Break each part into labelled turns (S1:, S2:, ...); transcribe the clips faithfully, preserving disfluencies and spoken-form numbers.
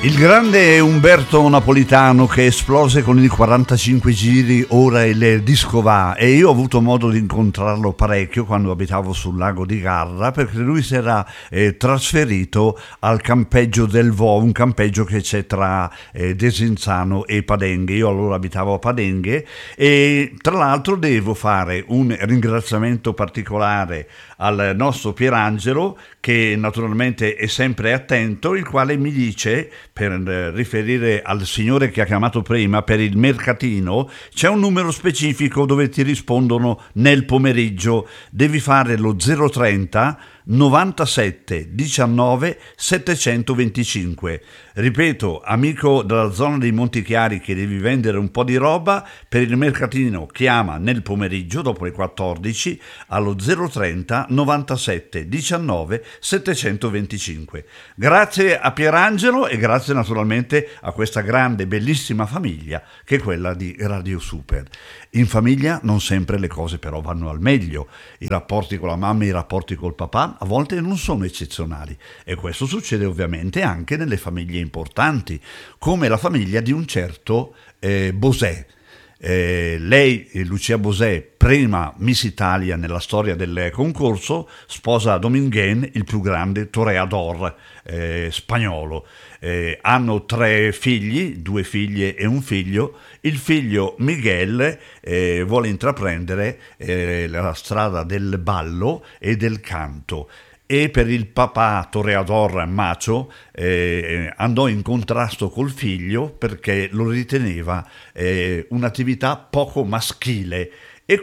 S1: Il grande Umberto Napolitano, che esplose con i quarantacinque giri, ora il disco va, e io ho avuto modo di incontrarlo parecchio quando abitavo sul lago di Garda, perché lui si era eh, trasferito al campeggio del Vo, un campeggio che c'è tra eh, Desenzano e Padenghe. Io allora abitavo a Padenghe e tra l'altro devo fare un ringraziamento particolare al nostro Pierangelo, che naturalmente è sempre attento, il quale mi dice, per riferire al signore che ha chiamato prima, per il mercatino c'è un numero specifico dove ti rispondono nel pomeriggio, devi fare lo zero trenta novantasette diciannove settecentoventicinque. Ripeto, amico della zona dei Monti Chiari che devi vendere un po' di roba, per il mercatino chiama nel pomeriggio dopo le quattordici allo zero trenta novantasette diciannove settecentoventicinque. Grazie a Pierangelo e grazie naturalmente a questa grande bellissima famiglia che è quella di Radio Super. In famiglia non sempre le cose però vanno al meglio, i rapporti con la mamma e i rapporti col papà a volte non sono eccezionali, e questo succede ovviamente anche nelle famiglie importanti, come la famiglia di un certo eh, Bosè. Eh, lei, Lucia Bosè, prima Miss Italia nella storia del concorso, sposa Dominguez, il più grande toreador eh, spagnolo. Eh, hanno tre figli, due figlie e un figlio. Il figlio Miguel eh, vuole intraprendere eh, la strada del ballo e del canto, e per il papà toreador macho eh, andò in contrasto col figlio perché lo riteneva eh, un'attività poco maschile, e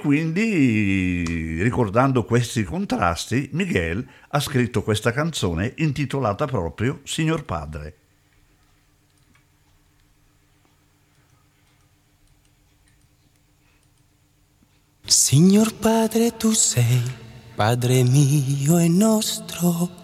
S1: quindi, ricordando questi contrasti, Miguel ha scritto questa canzone intitolata proprio Signor Padre.
S2: Signor Padre, tu sei Padre mio e nostro,